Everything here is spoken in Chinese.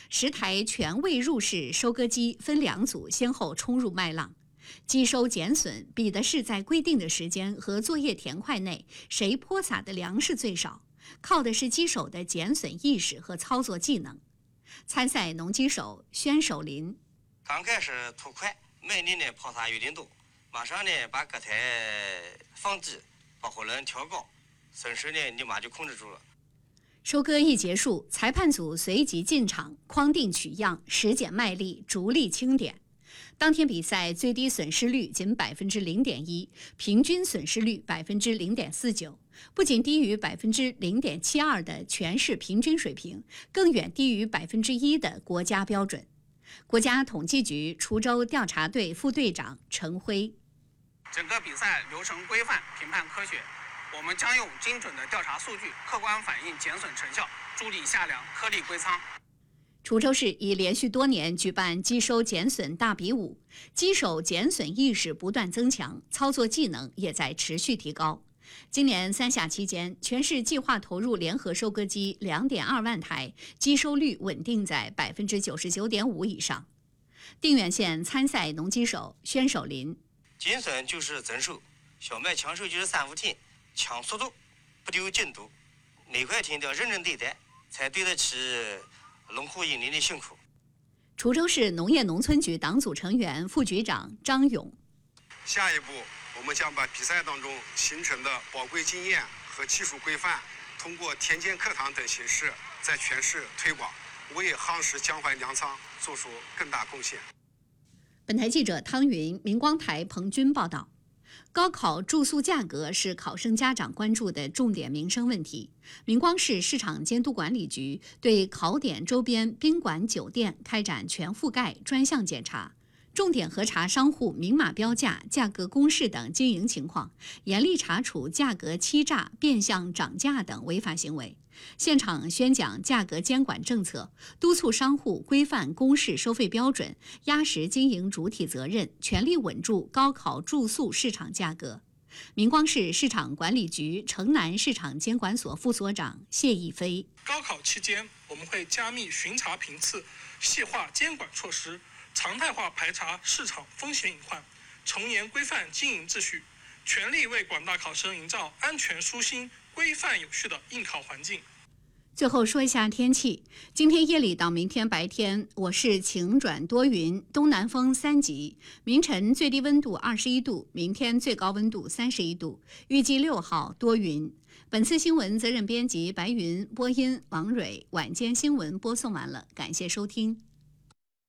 10台全未入市收割机分2组先后冲入麦浪。机收减损比的是在规定的时间和作业田块内谁播撒的粮食最少，靠的是机手的减损意识和操作技能。参赛农机手宣守林： 刚开始图快，麦粒呢抛洒有点多，马上呢把各台放低，把火轮调高，损失呢立马就控制住了。 收割一结束，裁判组随即进场框定取样，实检麦粒，逐粒清点。当天比赛最低损失率仅0.1%，平均损失率0.49%，不仅低于0.72%的全市平均水平，更远低于1%的国家标准。国家统计局滁州调查队副队长陈辉： 整个比赛流程规范，评判科学，我们将用精准的调查数据，客观反映减损成效，助力下粮，颗粒归仓。 滁州市已连续多年举办机收减损大比武，机手减损意识不断增强，操作技能也在持续提高。今年3夏期间，全市计划投入联合收割机2.2万台，机收率稳定在99.5%以上。定远县参赛农机手宣守林： 减损就是增收，小麦抢收就是3伏天，抢速度，不丢进度，每块田都要认真对待，才对得起农户1年的辛苦。 滁州市农业农村局党组成员、副局长张勇： 下一步，我们将把比赛当中形成的宝贵经验和技术规范，通过田间课堂等形式，在全市推广，为夯实江淮粮仓做出更大贡献。 本台记者汤云、明光台彭军报道。高考住宿价格是考生家长关注的重点民生问题。明光市市场监督管理局对考点周边宾馆、酒店开展全覆盖专项检查，重点核查商户明码标价、价格公示等经营情况，严厉查处价格欺诈、变相涨价等违法行为。现场宣讲价格监管政策，督促商户规范公示收费标准，压实经营主体责任，全力稳住高考住宿市场价格。明光市市场管理局城南市场监管所副所长谢逸飞： 高考期间，我们会加密巡查频次，细化监管措施，常态化排查市场风险隐患，从严规范经营秩序，全力为广大考生营造安全舒心、规范有序的应考环境。 最后说一下天气，今天夜里到明天白天，我市晴转多云，东南风3级，明晨最低温度21度，明天最高温度31度，预计6号多云。本次新闻责任编辑白云，播音王蕊，晚间新闻播送完了，感谢收听。